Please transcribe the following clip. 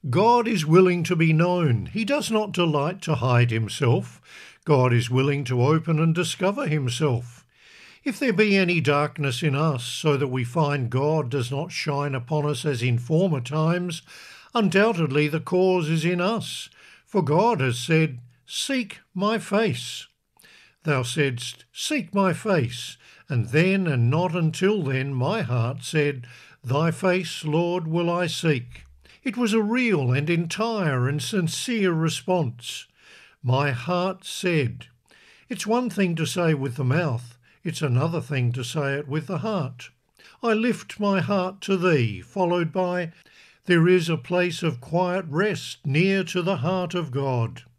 God is willing to be known. He does not delight to hide himself. God is willing to open and discover himself. If there be any darkness in us, so that we find God does not shine upon us as in former times, undoubtedly the cause is in us. For God has said, "Seek my face." Thou saidst, "Seek my face." And then, and not until then, my heart said, "Thy face, Lord, will I seek." It was a real and entire and sincere response. My heart said. It's one thing to say with the mouth, it's another thing to say it with the heart. I lift my heart to thee, followed by, there is a place of quiet rest near to the heart of God.